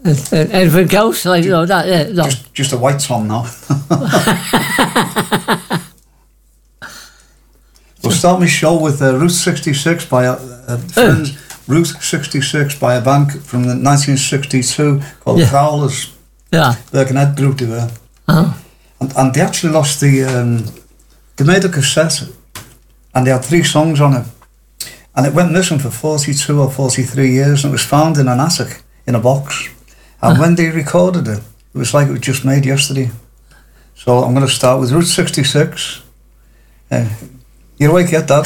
Anything else? Like, that, no. Just a white song now. We'll start my show with Route 66 by Route 66 by a band from the 1962 called Prowlers. Yeah. Birkenhead group they were. And they actually lost they made a cassette and they had 3 songs on it. And it went missing for 42 or 43 years and it was found in an attic in a box. And when they recorded it, it was like it was just made yesterday. So I'm going to start with Route 66. You're awake yet, Dad?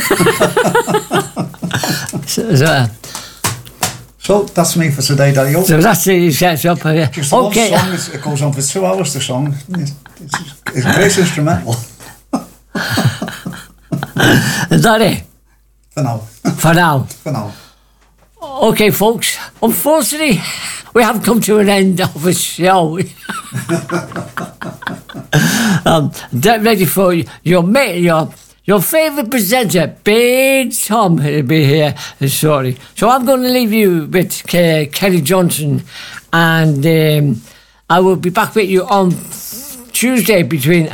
So that's me for today, Daddy. So that's it, you set up. Just one song, it goes on for 2 hours, the song. It's a great instrumental. Is that it? For now. For now? For now. Okay, folks. Unfortunately, we have come to an end of the show. Get ready for your favourite presenter, Big Tom, will be here shortly. So I'm going to leave you with Kelly Johnson, and I will be back with you on Tuesday between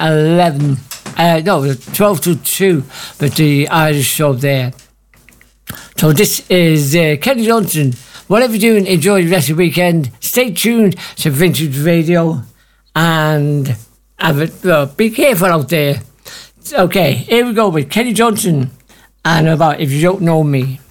12 to 2 with the Irish show there. So this is Kelly Johnson. Whatever you're doing, enjoy the rest of the weekend. Stay tuned to Vintage Radio and be careful out there. Okay, here we go with Kelly Johnson and about If You Don't Know Me.